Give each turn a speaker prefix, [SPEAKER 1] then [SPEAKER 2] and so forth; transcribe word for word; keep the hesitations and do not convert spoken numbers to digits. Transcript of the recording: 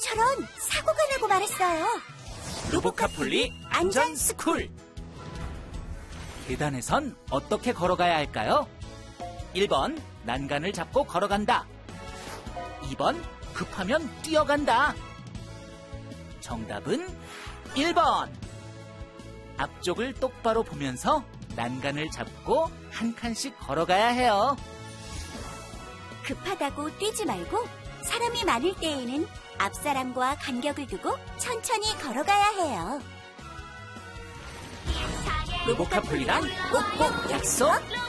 [SPEAKER 1] 저런, 사고가 나고 말았어요.
[SPEAKER 2] 로보카폴리 안전스쿨. 계단에선 어떻게 걸어가야 할까요? 일 번 난간을 잡고 걸어간다. 이 번 급하면 뛰어간다. 정답은 일 번. 앞쪽을 똑바로 보면서 난간을 잡고 한 칸씩 걸어가야 해요.
[SPEAKER 1] 급하다고 뛰지 말고 사람이 많을 때에는 앞사람과 간격을 두고 천천히 걸어가야 해요.
[SPEAKER 2] 로보카폴리랑 꼭꼭 약속!